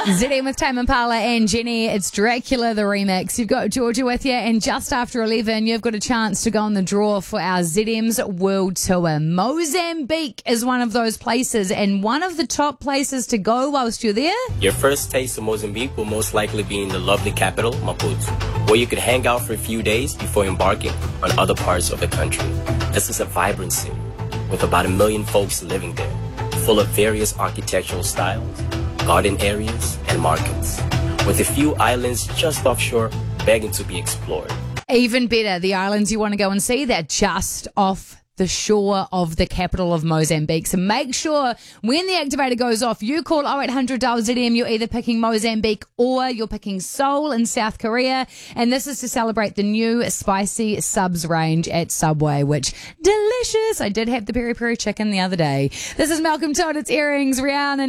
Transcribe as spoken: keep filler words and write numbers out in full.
Z M with Tame Impala and Jenny. It's Dracula, the remix. You've got Georgia with you, and just after eleven, you've got a chance to go on the draw for our Z M's World Tour. Mozambique is one of those places, and one of the top places to go whilst you're there. Your first taste of Mozambique will most likely be in the lovely capital, Maputo, where you could hang out for a few days before embarking on other parts of the country. This is a vibrant city with about a million folks living there, full of various architectural styles, garden areas, and markets, with a few islands just offshore begging to be explored. Even better, the islands you want to go and see, they're just off the shore of the capital of Mozambique. So make sure when the activator goes off, you call oh eight hundred Z M. You're either picking Mozambique or you're picking Seoul in South Korea. And this is to celebrate the new spicy subs range at Subway, which delicious. I did have the peri peri chicken the other day. This is Malcolm Todd. It's Earrings, Rihanna.